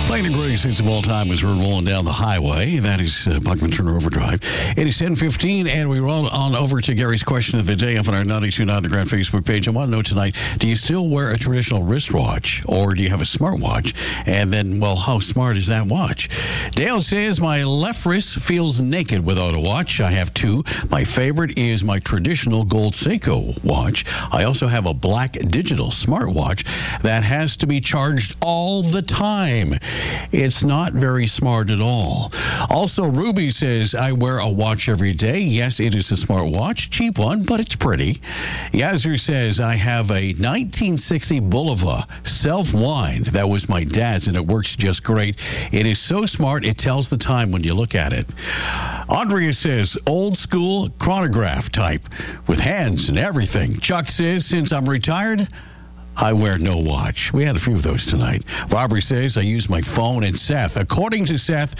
Playing the greatest hits of all time as we're rolling down the highway. That is Buckman Turner Overdrive. It is 10:15, and we roll on over to Gary's question of the day up on our 92.9 The Grand Facebook page. I want to know tonight, do you still wear a traditional wristwatch, or do you have a smartwatch? And then, well, how smart is that watch? Dale says, my left wrist feels naked without a watch. I have two. My favorite is my traditional gold Seiko watch. I also have a black digital smartwatch that has to be charged all the time. It's not very smart at all. Also, Ruby says, I wear a watch every day. Yes, it is a smart watch. Cheap one, but it's pretty. Yazir says, I have a 1960 Bulova self-wind. That was my dad's, and it works just great. It is so smart, it tells the time when you look at it. Andrea says, old school chronograph type with hands and everything. Chuck says, since I'm retired, I wear no watch. We had a few of those tonight. Robert says, I use my phone. And Seth, according to Seth,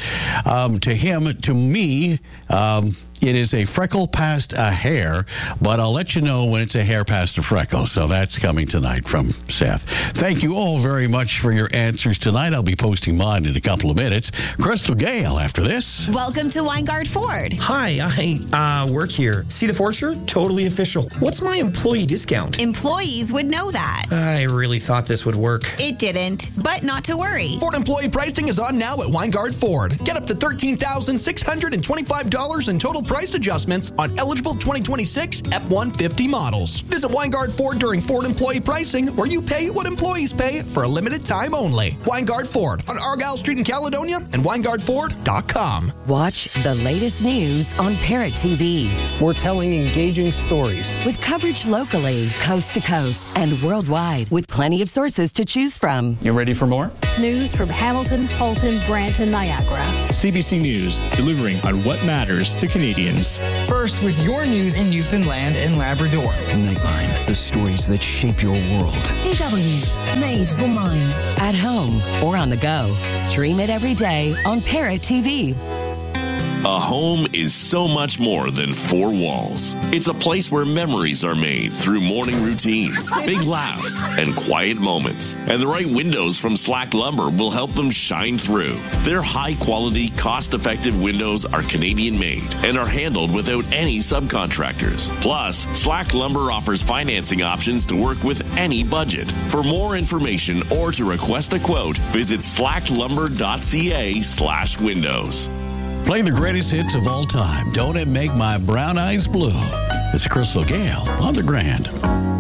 to me, it is a freckle past a hair, but I'll let you know when it's a hair past a freckle. So that's coming tonight from Seth. Thank you all very much for your answers tonight. I'll be posting mine in a couple of minutes. Crystal Gale after this. Welcome to Weingart Ford. Hi, I work here. See the Ford shirt? Totally official. What's my employee discount? Employees would know that. I really thought this would work. It didn't, but not to worry. Ford employee pricing is on now at Weingart Ford. Get up to $13,625 in total price adjustments on eligible 2026 F-150 models. Visit Weingart Ford during Ford employee pricing, where you pay what employees pay for a limited time only. Weingart Ford on Argyle Street in Caledonia and WeingardFord.com. Watch the latest news on Parrot TV. We're telling engaging stories with coverage locally, coast to coast, and worldwide, with plenty of sources to choose from. You ready for more? News from Hamilton, Halton, Brant, and Niagara. CBC News, delivering on what matters to Canadians. First, with your news in Newfoundland and Labrador. Nightline, the stories that shape your world. DW, made for minds. At home or on the go. Stream it every day on Parrot TV. A home is so much more than four walls. It's a place where memories are made through morning routines, big laughs, and quiet moments. And the right windows from Slack Lumber will help them shine through. Their high-quality, cost-effective windows are Canadian-made and are handled without any subcontractors. Plus, Slack Lumber offers financing options to work with any budget. For more information or to request a quote, visit slacklumber.ca/windows. Playing the greatest hits of all time. Don't it make my brown eyes blue? It's Crystal Gale on the Grand.